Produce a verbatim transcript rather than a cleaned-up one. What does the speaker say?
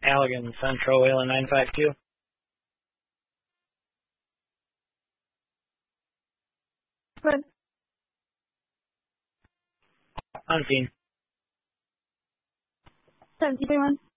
Allegan Central, Wayland nine five two. Good. On scene. seventeen twenty-one.